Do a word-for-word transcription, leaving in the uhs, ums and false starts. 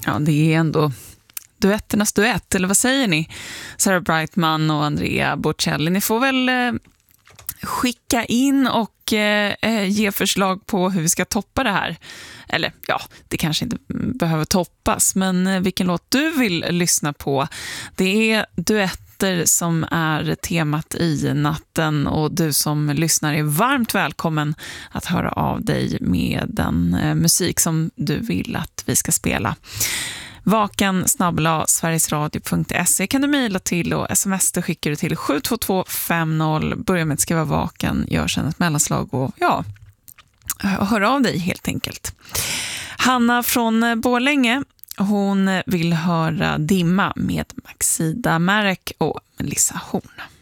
Ja, det är ändå duetternas duett, eller vad säger ni? Sarah Brightman och Andrea Bocelli. Ni får väl eh, skicka in och eh, ge förslag på hur vi ska toppa det här. Eller ja, det kanske inte behöver toppas, men eh, vilken låt du vill lyssna på. Det är duetter som är temat i natten, och du som lyssnar är varmt välkommen att höra av dig med den eh, musik som du vill att vi ska spela. Vakan snabbla sverigesradio punkt se kan du mejla till, och sms det skickar du till sju två två fem noll. Börja med att skriva vakan, gör sedan ett mellanslag och ja, hör av dig helt enkelt. Hanna från Borlänge, hon vill höra Dimma med Maxida Marek och Melissa Horn.